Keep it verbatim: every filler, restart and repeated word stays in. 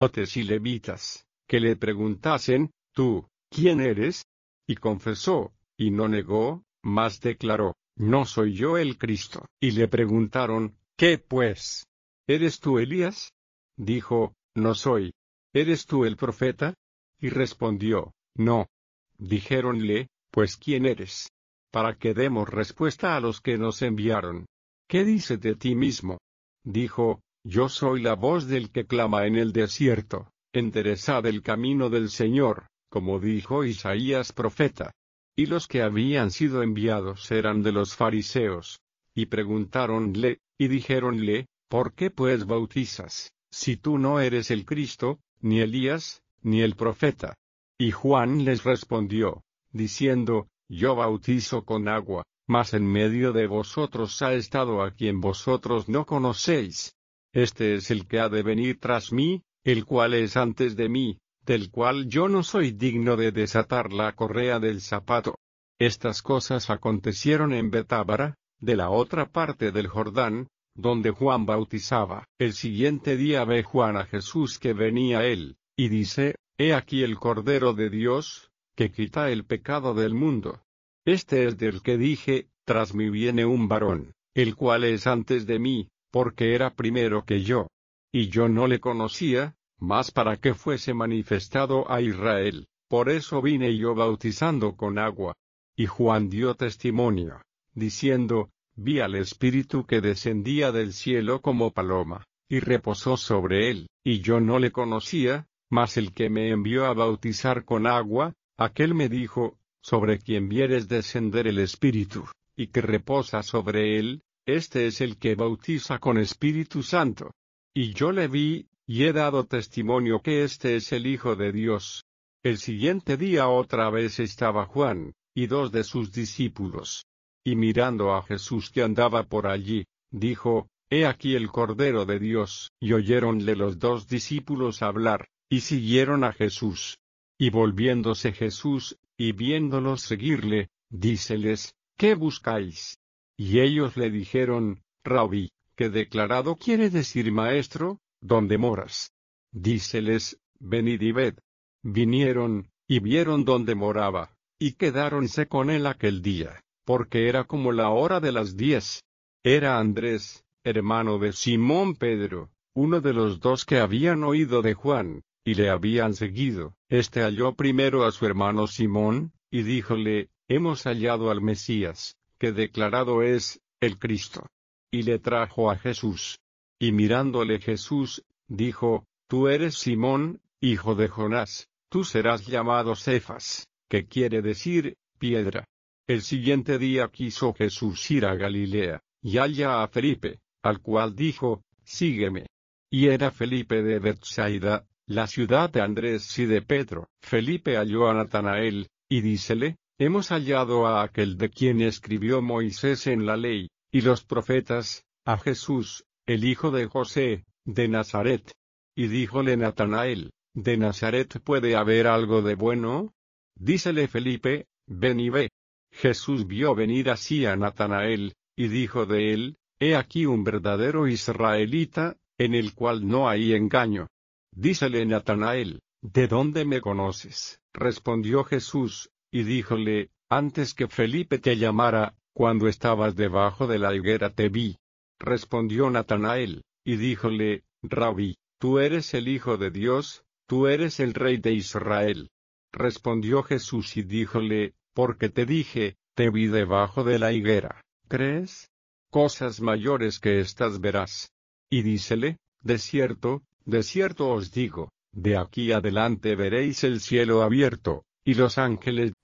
sacerdotes y levitas, que le preguntasen, ¿tú, quién eres? Y confesó, y no negó, mas declaró, no soy yo el Cristo. Y le preguntaron, ¿qué pues? ¿Eres tú Elías? Dijo, no soy. ¿Eres tú el profeta? Y respondió, no. Dijéronle, pues ¿quién eres? Para que demos respuesta a los que nos enviaron. ¿Qué dices de ti mismo? Dijo, yo soy la voz del que clama en el desierto, enderezad el camino del Señor, como dijo Isaías profeta. Y los que habían sido enviados eran de los fariseos. Y preguntáronle, y dijéronle, ¿por qué pues bautizas, si tú no eres el Cristo, ni Elías, ni el profeta? Y Juan les respondió, diciendo, yo bautizo con agua, mas en medio de vosotros ha estado a quien vosotros no conocéis. Este es el que ha de venir tras mí, el cual es antes de mí, del cual yo no soy digno de desatar la correa del zapato. Estas cosas acontecieron en Betábara, de la otra parte del Jordán, donde Juan bautizaba. El siguiente día ve Juan a Jesús que venía a él, y dice, he aquí el Cordero de Dios, que quita el pecado del mundo. Este es del que dije, tras mí viene un varón, el cual es antes de mí, porque era primero que yo. Y yo no le conocía, mas para que fuese manifestado a Israel, por eso vine yo bautizando con agua. Y Juan dio testimonio, diciendo, vi al Espíritu que descendía del cielo como paloma, y reposó sobre él, y yo no le conocía, mas el que me envió a bautizar con agua, aquel me dijo, sobre quien vieres descender el Espíritu, y que reposa sobre él, este es el que bautiza con Espíritu Santo. Y yo le vi, y he dado testimonio que este es el Hijo de Dios. El siguiente día otra vez estaba Juan, y dos de sus discípulos. Y mirando a Jesús que andaba por allí, dijo, he aquí el Cordero de Dios. Y oyéronle los dos discípulos hablar, y siguieron a Jesús. Y volviéndose Jesús, y viéndolos seguirle, díceles, ¿qué buscáis? Y ellos le dijeron, Rabí, que declarado quiere decir maestro, ¿dónde moras? Díceles, venid y ved. Vinieron, y vieron dónde moraba, y quedáronse con él aquel día, porque era como la hora de las diez. Era Andrés, hermano de Simón Pedro, uno de los dos que habían oído de Juan, y le habían seguido. Este halló primero a su hermano Simón, y díjole, hemos hallado al Mesías, que declarado es, el Cristo. Y le trajo a Jesús. Y mirándole Jesús, dijo, tú eres Simón, hijo de Jonás, tú serás llamado Cefas, que quiere decir, piedra. El siguiente día quiso Jesús ir a Galilea, y halla a Felipe, al cual dijo, sígueme. Y era Felipe de Bethsaida, la ciudad de Andrés y de Pedro. Felipe halló a Natanael, y dícele, hemos hallado a aquel de quien escribió Moisés en la ley, y los profetas, a Jesús, el hijo de José, de Nazaret. Y díjole Natanael, ¿de Nazaret puede haber algo de bueno? Dícele Felipe, ven y ve. Jesús vio venir así a Natanael, y dijo de él, he aquí un verdadero israelita, en el cual no hay engaño. Dícele Natanael, ¿de dónde me conoces? Respondió Jesús, y díjole, antes que Felipe te llamara, cuando estabas debajo de la higuera te vi. Respondió Natanael, y díjole, Rabí, tú eres el Hijo de Dios, tú eres el Rey de Israel. Respondió Jesús y díjole, porque te dije, te vi debajo de la higuera, ¿crees? Cosas mayores que estas verás. Y dícele, de cierto, de cierto os digo, de aquí adelante veréis el cielo abierto, y los ángeles